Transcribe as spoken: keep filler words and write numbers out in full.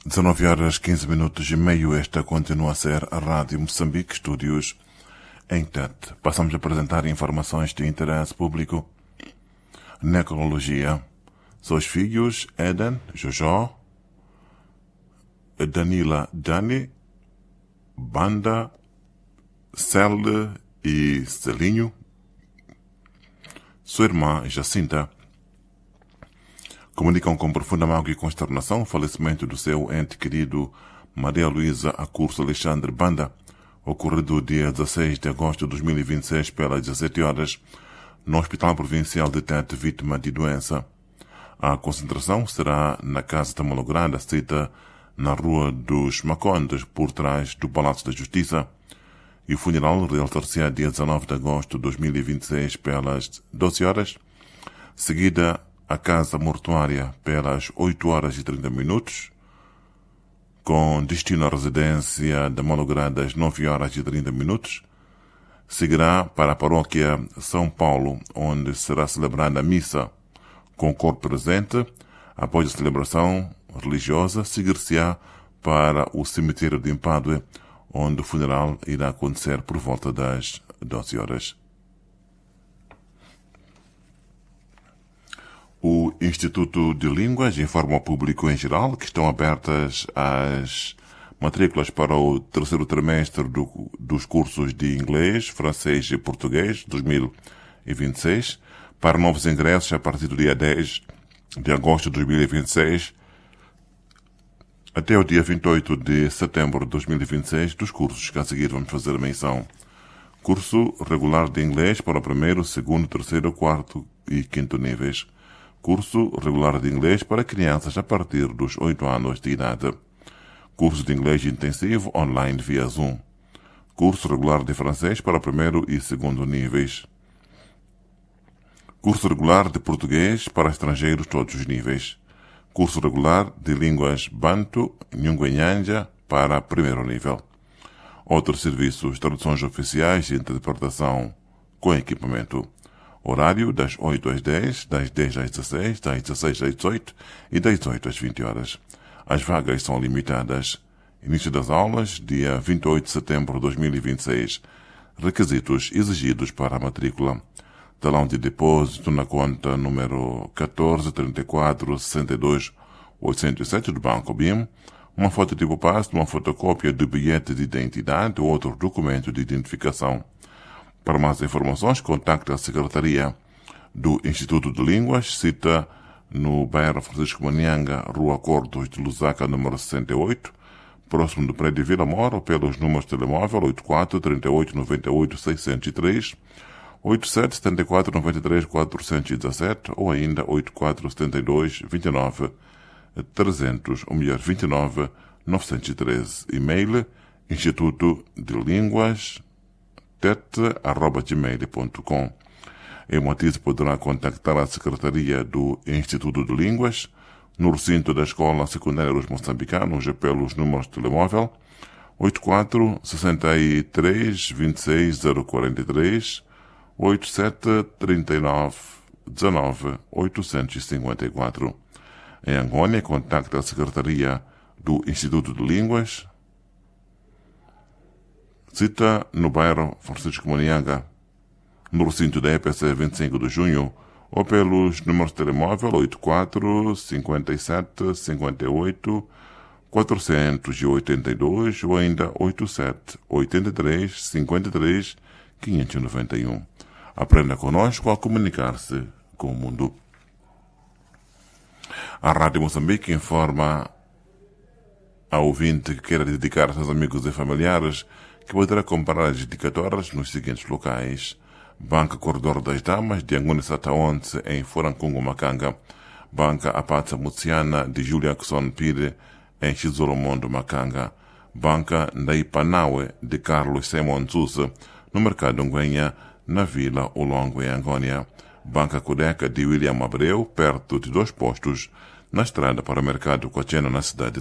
dezenove horas quinze minutos e meio. Esta continua a ser a Rádio Moçambique, estúdios em Tete. Passamos a apresentar informações de interesse público na ecologia. Seus filhos Eden, Jojo, Danila, Dani, Banda, Celde e Celinho, sua irmã Jacinta, comunicam com profunda mágoa e consternação o falecimento do seu ente querido Maria Luísa Acurso Alexandre Banda, ocorrido dia dezasseis de agosto de dois mil e vinte e seis pelas dezessete horas, no Hospital Provincial de Tete, vítima de doença. A concentração será na Casa da Malograda, cita na Rua dos Macondes, por trás do Palácio da Justiça, e o funeral realizar-se-á dia dezanove de agosto de dois mil e vinte e seis pelas doze horas, seguida a Casa Mortuária pelas oito horas e trinta minutos, com destino à residência da Malograda às nove horas e trinta minutos, seguirá para a Paróquia São Paulo, onde será celebrada a missa com o corpo presente. Após a celebração religiosa, seguir-se-á para o cemitério de Empadue, onde o funeral irá acontecer por volta das doze horas. O Instituto de Línguas informa ao público em geral que estão abertas as matrículas para o terceiro trimestre do, dos cursos de inglês, francês e português dois mil e vinte e seis, para novos ingressos a partir do dia dez de agosto de dois mil e vinte e seis até o dia vinte e oito de setembro de dois mil e vinte e seis dos cursos que a seguir vamos fazer a menção. Curso regular de inglês para o primeiro, segundo, terceiro, quarto e quinto níveis. Curso regular de inglês para crianças a partir dos oito anos de idade. Curso de inglês intensivo online via Zoom. Curso regular de francês para o primeiro e segundo níveis. Curso regular de português para estrangeiros todos os níveis. Curso regular de línguas Bantu, Nhunguenhanja para primeiro nível. Outros serviços, traduções oficiais e interpretação com equipamento. Horário das oito às dez, das dez às dezesseis, das dezesseis às dezoito e das dezoito às vinte horas. As vagas são limitadas. Início das aulas, dia vinte e oito de setembro de dois mil e vinte e seis. Requisitos exigidos para a matrícula. Talão de depósito na conta número catorze, trinta e quatro, sessenta e dois, oitocentos e sete do Banco B I M, uma foto tipo passe, uma fotocópia do bilhete de identidade ou outro documento de identificação. Para mais informações, contacte a Secretaria do Instituto de Línguas, cita no bairro Francisco Manianga, Rua Cordos de Lusaka, número sessenta e oito, próximo do prédio Vila Mora, ou pelos números de telemóvel oito quatro, trinta e oito, noventa e oito, seiscentos e três, oito sete, setenta e quatro, noventa e três, quatrocentos e dezessete, ou ainda oito quatro, setenta e dois, vinte e nove, trezentos, ou melhor, vinte e nove, novecentos e treze. E-mail, Instituto de Línguas, tete arroba gmail ponto com. Em motivo poderá contactar a Secretaria do Instituto de Línguas no recinto da Escola Secundária dos Moçambicanos pelos números de telemóvel oito quatro, sessenta e três, vinte e seis, zero quarenta e três, oito sete, trinta e nove, dezenove, oitocentos e cinquenta e quatro. Em Angônia, contacte a Secretaria do Instituto de Línguas, cita no bairro Francisco Manianga, no recinto da E P C vinte e cinco de junho, ou pelos números de telemóvel oito quatro, cinquenta e sete, cinquenta e oito, quatrocentos e oitenta e dois, ou ainda oito sete, oitenta e três, cinquenta e três, quinhentos e noventa e um. Aprenda conosco a comunicar-se com o mundo. A Rádio Moçambique informa ao ouvinte que queira dedicar a seus amigos e familiares que poderá comprar as dedicatórias nos seguintes locais: Banca Corredor das Damas, de Angoni Sataonte, em Forancungo, Macanga; Banca Apata Mutsiana, de Julia Axon Pire, em Xizolomondo, Macanga; Banca Ndaipanawe, de Carlos Simon Sousa, no Mercado Nguenha, na Vila Olongo, em Angônia; Banca Codeca, de William Abreu, perto de dois postos, na estrada para o Mercado Coachena, na cidade de